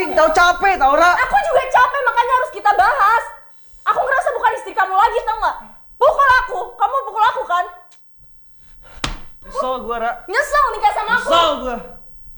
pusing, tau capek, tau Ra. Aku juga capek, makanya harus kita bahas. Aku ngerasa bukan istri kamu lagi, tau gak? Pukul aku, kamu pukul aku kan? Nyesel gue, Ra. Nyesel nikah sama aku. Nyesel gue.